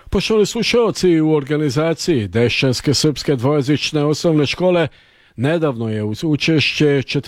Poštovani slušalci, u organizaciji Dešćanske srpske dvojezične osnovne škole nedavno je uz učešće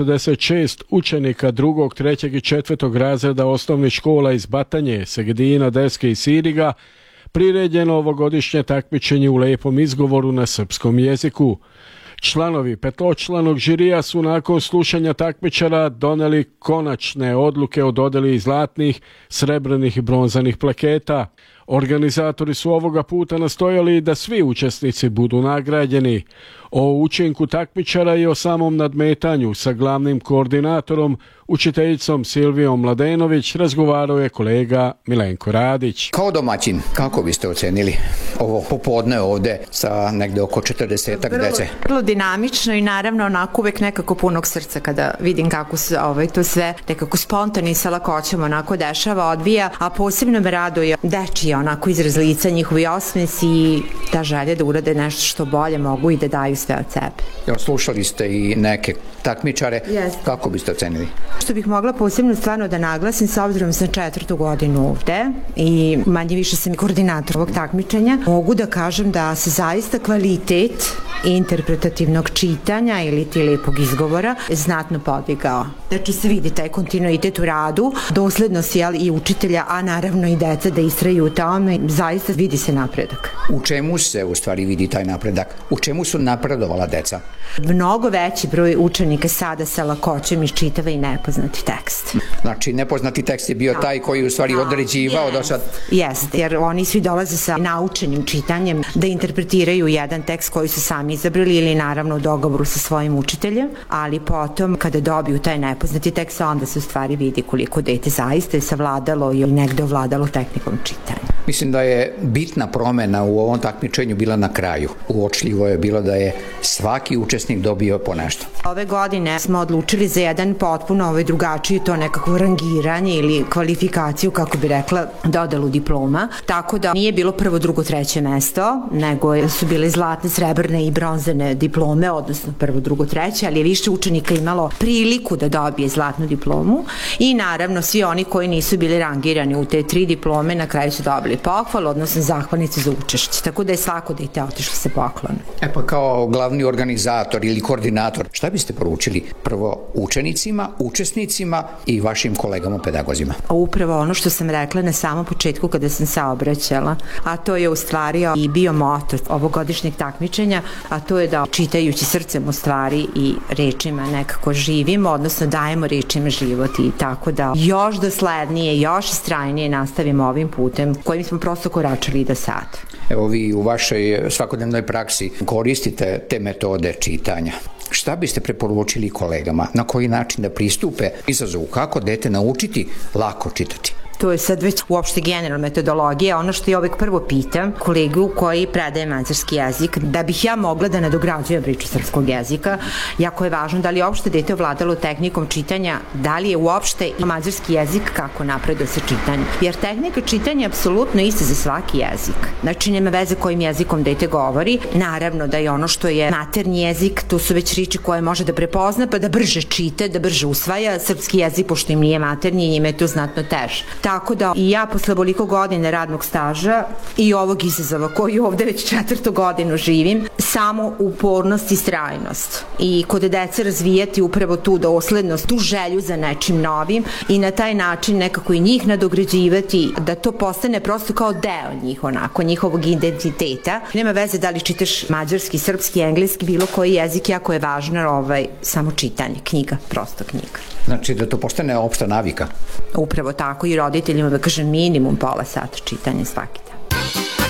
46 učenika 2., 3. i 4. razreda osnovnih škola iz Batanje, Segedina, Deske i Siriga priređeno ovogodišnje takmičenje u lepom izgovoru na srpskom jeziku. Članovi petočlanog žirija su nakon slušanja takmičara doneli konačne odluke o dodeli zlatnih, srebrnih i bronzanih plaketa. Organizatori su ovoga puta nastojali da svi učesnici budu nagrađeni. O učinku takmičara i o samom nadmetanju sa glavnim koordinatorom, učiteljicom Silvijom Mladenović, razgovarao je kolega Milenko Radić. Kao domaćin, kako biste ocenili ovo popodne ovde sa negde oko 40-ak dece? Vrlo dinamično i naravno onako uvek nekako punog srca kada vidim kako se to sve nekako spontano i sa lakoćom onako dešava, odvija, a posebno me raduje dečiji onako izraz lica, njihovi osmesi i ta želja da urade nešto što bolje mogu i da daju sve od sebe. Evo, slušali ste i neke takmičare, kako biste ocenili? Što bih mogla posebno stvarno da naglasim, s obzirom sam 4. godinu ovde i manje više sam i koordinator ovog takmičenja, mogu da kažem da se zaista kvalitet interpretativnog čitanja ili ti lepog izgovora znatno podigao. Znači se vidi taj kontinuitet u radu, doslednost i učitelja, a naravno i deca da istraju u tome, zaista vidi se napredak. U čemu se u stvari vidi taj napredak? U čemu su napredovala deca? Mnogo veći broj učenika sada sa lakoćem iščitava i nepoznati tekst. Znači nepoznati tekst je bio taj koji u stvari određivao do sad? Jeste, jer oni svi dolaze sa naučenim čitanjem da interpretiraju jedan tekst koji su sami izabrali ili naravno u dogovoru sa svojim učiteljem, ali potom kada dobiju taj nepoznati tekst onda se u stvari vidi koliko dete zaista je savladalo i negde ovladalo tehnikom čitanja. Mislim da je bitna promena u ovom takmičenju bila na kraju. Uočljivo je bilo da je svaki učesnik dobio po nešto. Ove godine smo odlučili za jedan potpuno drugačiji to nekako rangiranje ili kvalifikaciju, kako bi rekla, dodelu diploma, tako da nije bilo prvo, drugo, treće mesto, nego su bile zlatne, srebrne i bronzane diplome, odnosno prvo, drugo, treće, ali je više učenika imalo priliku da dobije zlatnu diplomu i naravno svi oni koji nisu bili rangirani u te 3 diplome na kraju su dobili pohvalu, odnosno zahvalnicu za učešće, tako da je svako dete otišlo se poklon. Pa kao glavni organizator ili koordinator, šta biste poručili prvo učenicima, učesnicima i vašim kolegama pedagozima? Upravo ono što sam rekla na samom početku kada sam se obraćala, a to je u stvari i bio moto ovogodišnjeg takmičenja, a to je da čitajući srcem u stvari i rečima nekako živimo, odnosno dajemo rečima život i tako da još doslednije, još istrajnije nastavimo ovim putem kojim smo prosto koračali i do sada. Evo vi u vašoj svakodnevnoj praksi koristite te metode čitanja. Šta biste preporučili kolegama? Na koji način da pristupe izazovu? Kako dete naučiti lako čitati? To je sad već uopšte generalna metodologija. Ono što ja uvek prvo pitam kolegu koji predaje mađarski jezik, da bih ja mogla da nadograđujem priču srpskog jezika, jako je važno da li je uopšte dete ovladalo tehnikom čitanja, da li je uopšte i mađarski jezik kako napreduje sa čitanjem. Jer tehnika čitanja je apsolutno ista za svaki jezik. Znači nema veze kojim jezikom dete govori. Naravno da je ono što je maternji jezik, to su već riječi koje može da prepozna pa da brže čite, da brže usvaja. Srpski jezik, pošto im nije maternji, njima je to znatno teže. Tako da i ja posle ovoliko godine radnog staža i ovog izazova koji ovde već 4. godinu živim, samo upornost i strajnost. I kod dece razvijati upravo tu doslednost, tu želju za nečim novim i na taj način nekako i njih nadograđivati, da to postane prosto kao deo njih, onako, njihovog identiteta. Nema veze da li čitaš mađarski, srpski, engleski, bilo koji jezik, jako je važno samo čitanje, knjiga, prosto knjiga. Znači da to postane opšta navika? Upravo tako i roditeljima da kažem minimum pola sata čitanja svaki dan.